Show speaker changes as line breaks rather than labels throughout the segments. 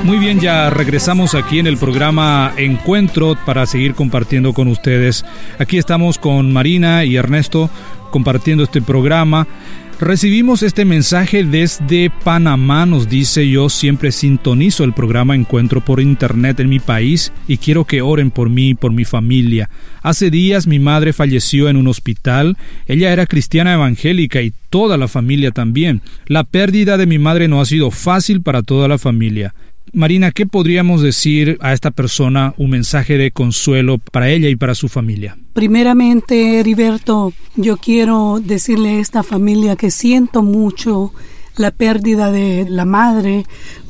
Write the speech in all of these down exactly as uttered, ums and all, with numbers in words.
Muy bien, ya regresamos aquí en el programa Encuentro para seguir compartiendo con ustedes. Aquí estamos con Marina y Ernesto compartiendo este programa. Recibimos este mensaje desde Panamá, nos dice: yo siempre sintonizo el programa Encuentro por internet en mi país y quiero que oren por mí y por mi familia. Hace días mi madre falleció en un hospital, ella era cristiana evangélica y toda la familia también. La pérdida de mi madre no ha sido fácil para toda la familia. Marina, ¿qué podríamos decir a esta persona, un mensaje de consuelo para ella y para su familia?
Primeramente, Heriberto, yo quiero decirle a esta familia que siento mucho la pérdida de la madre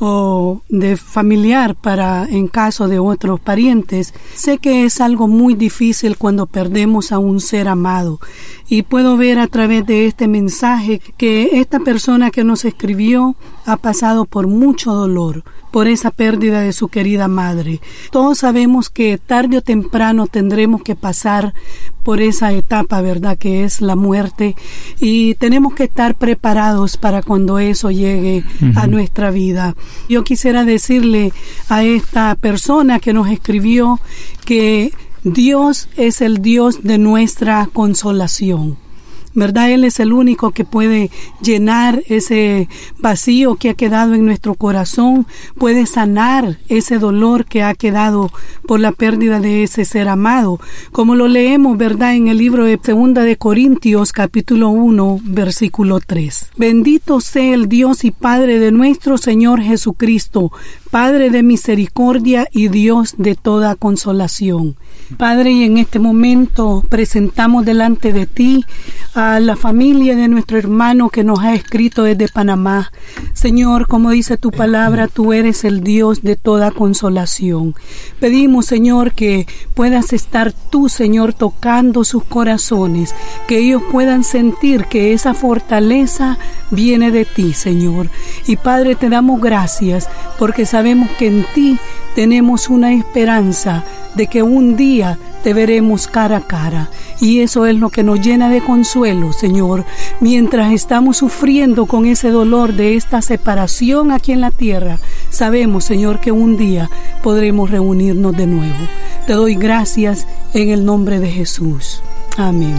o de familiar para en caso de otros parientes. Sé que es algo muy difícil cuando perdemos a un ser amado y puedo ver a través de este mensaje que esta persona que nos escribió ha pasado por mucho dolor por esa pérdida de su querida madre. Todos sabemos que tarde o temprano tendremos que pasar por esa etapa, ¿verdad?, que es la muerte, y tenemos que estar preparados para cuando eso llegue uh-huh. a nuestra vida. Yo quisiera decirle a esta persona que nos escribió que Dios es el Dios de nuestra consolación, ¿verdad? Él es el único que puede llenar ese vacío que ha quedado en nuestro corazón, puede sanar ese dolor que ha quedado por la pérdida de ese ser amado, como lo leemos, ¿verdad?, en el libro de Segunda de Corintios, capítulo uno, versículo tres. Bendito sea el Dios y Padre de nuestro Señor Jesucristo, Padre de misericordia y Dios de toda consolación. Padre, y en este momento presentamos delante de ti a la familia de nuestro hermano que nos ha escrito desde Panamá. Señor, como dice tu palabra, tú eres el Dios de toda consolación. Pedimos, Señor, que puedas estar tú, Señor, tocando sus corazones, que ellos puedan sentir que esa fortaleza viene de ti, Señor. Y Padre, te damos gracias porque sabemos que en ti tenemos una esperanza de que un día te veremos cara a cara, y eso es lo que nos llena de consuelo, Señor, mientras estamos sufriendo con ese dolor de esta separación aquí en la tierra. Sabemos, Señor, que un día podremos reunirnos de nuevo. Te doy gracias en el nombre de Jesús. Amén.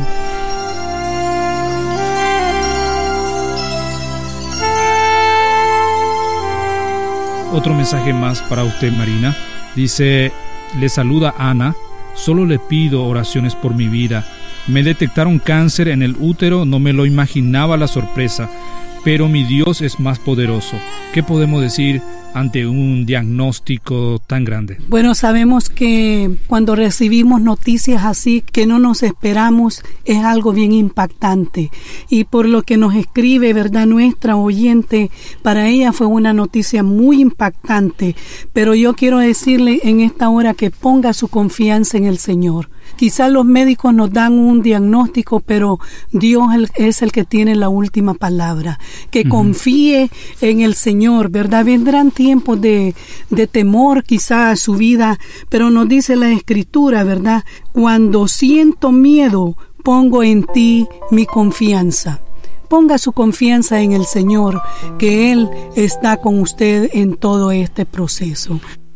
Otro mensaje más para usted, Marina. Dice: le saluda Ana. Solo le pido oraciones por mi vida. Me detectaron cáncer en el útero, no me lo imaginaba la sorpresa, pero mi Dios es más poderoso. ¿Qué podemos decir ante un diagnóstico tan grande?
Bueno, sabemos que cuando recibimos noticias así que no nos esperamos, es algo bien impactante. Y por lo que nos escribe, ¿verdad?, nuestra oyente, para ella fue una noticia muy impactante. Pero yo quiero decirle en esta hora que ponga su confianza en el Señor. Quizás los médicos nos dan un diagnóstico, pero Dios es el que tiene la última palabra. Que uh-huh. confíe en el Señor, ¿verdad? Vendrán tiempos de, de temor quizás a su vida, pero nos dice la Escritura, ¿verdad? Cuando siento miedo, pongo en ti mi confianza. Ponga su confianza en el Señor, que Él está con usted en todo este proceso.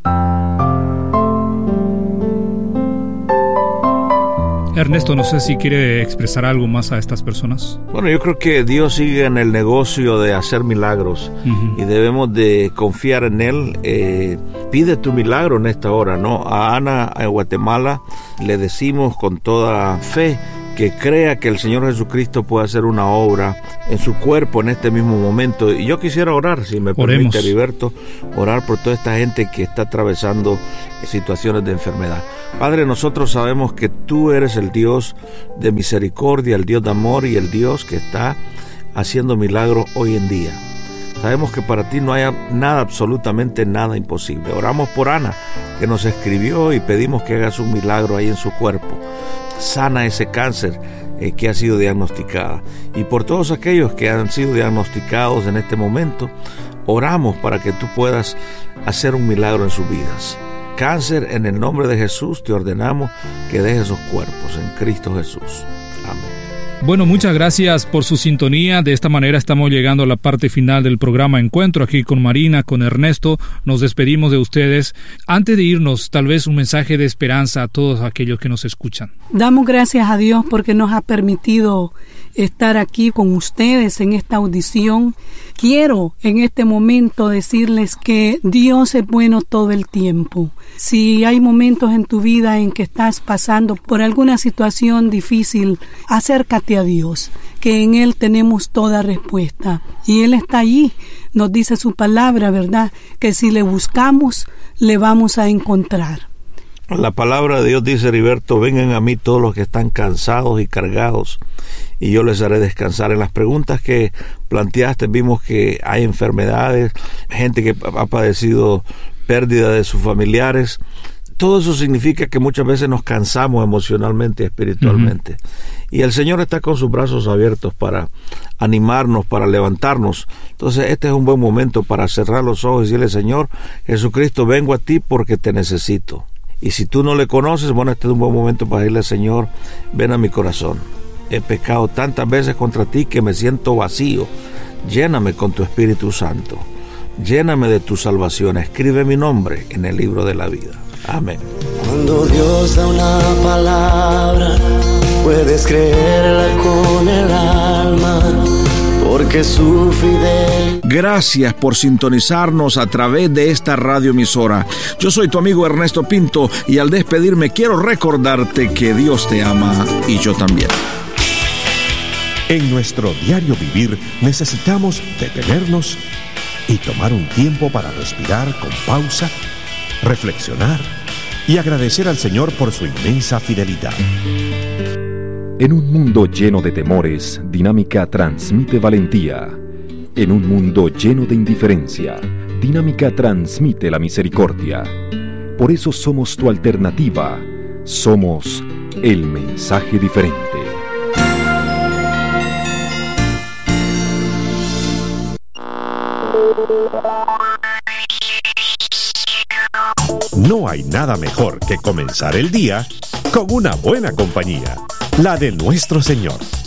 Ernesto, no sé si quiere expresar algo más a estas personas.
Bueno, yo creo que Dios sigue en el negocio de hacer milagros uh-huh. y debemos de confiar en Él. Eh, pide tu milagro en esta hora, ¿no? A Ana en Guatemala le decimos con toda fe que crea que el Señor Jesucristo puede hacer una obra en su cuerpo en este mismo momento. Y yo quisiera orar, si me
Oremos.
permite, Heriberto, orar por toda esta gente que está atravesando situaciones de enfermedad. Padre, nosotros sabemos que tú eres el Dios de misericordia, el Dios de amor y el Dios que está haciendo milagros hoy en día. Sabemos que para ti no hay nada, absolutamente nada imposible. Oramos por Ana, que nos escribió, y pedimos que hagas un milagro ahí en su cuerpo. Sana ese cáncer eh, que ha sido diagnosticada. Y por todos aquellos que han sido diagnosticados en este momento, oramos para que tú puedas hacer un milagro en sus vidas. Cáncer, en el nombre de Jesús te ordenamos que dejes esos cuerpos en Cristo Jesús. Amén.
Bueno, muchas gracias por su sintonía. De esta manera estamos llegando a la parte final del programa Encuentro, aquí con Marina, con Ernesto. Nos despedimos de ustedes. Antes de irnos, tal vez un mensaje de esperanza a todos aquellos que nos escuchan.
Damos gracias a Dios porque nos ha permitido estar aquí con ustedes en esta audición. Quiero en este momento decirles que Dios es bueno todo el tiempo. Si hay momentos en tu vida en que estás pasando por alguna situación difícil, acércate a Dios, que en Él tenemos toda respuesta. Y Él está allí, nos dice su palabra, ¿verdad? Que si le buscamos, le vamos a encontrar.
La palabra de Dios dice, Heriberto, vengan a mí todos los que están cansados y cargados, y yo les haré descansar. En las preguntas que planteaste vimos que hay enfermedades, gente que ha padecido pérdida de sus familiares. Todo eso significa que muchas veces nos cansamos emocionalmente y espiritualmente. Uh-huh. Y el Señor está con sus brazos abiertos para animarnos, para levantarnos. Entonces este es un buen momento para cerrar los ojos y decirle, Señor Jesucristo, vengo a ti porque te necesito. Y si tú no le conoces, bueno, este es un buen momento para decirle, Señor, ven a mi corazón. He pecado tantas veces contra ti que me siento vacío. Lléname con tu Espíritu Santo. Lléname de tu salvación. Escribe mi nombre en el libro de la vida. Amén.
Cuando Dios da una palabra, puedes creerla con el alma, porque su fidelidad.
Gracias por sintonizarnos a través de esta radioemisora. Yo soy tu amigo Ernesto Pinto y al despedirme quiero recordarte que Dios te ama y yo también.
En nuestro diario vivir necesitamos detenernos y tomar un tiempo para respirar con pausa, reflexionar y agradecer al Señor por su inmensa fidelidad.
En un mundo lleno de temores, Dinámica transmite valentía. En un mundo lleno de indiferencia, Dinámica transmite la misericordia. Por eso somos tu alternativa. Somos el mensaje diferente.
No hay nada mejor que comenzar el día con una buena compañía, la de nuestro Señor.